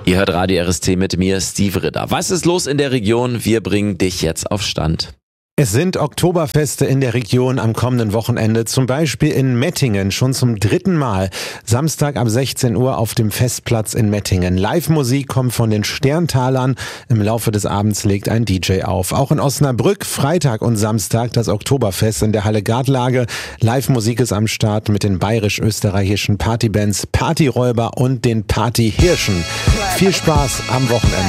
Ihr hört Radio RST mit mir, Steve Ritter. Was ist los in der Region? Wir bringen dich jetzt auf Stand. Es sind Oktoberfeste in der Region am kommenden Wochenende, zum Beispiel in Mettingen, schon zum 3. Mal. Samstag ab 16 Uhr auf dem Festplatz in Mettingen. Live-Musik kommt von den Sterntalern. Im Laufe des Abends legt ein DJ auf. Auch in Osnabrück Freitag und Samstag das Oktoberfest in der Halle Gartlage. Live-Musik ist am Start mit den bayerisch-österreichischen Partybands Partyräuber und den Partyhirschen. Viel Spaß am Wochenende.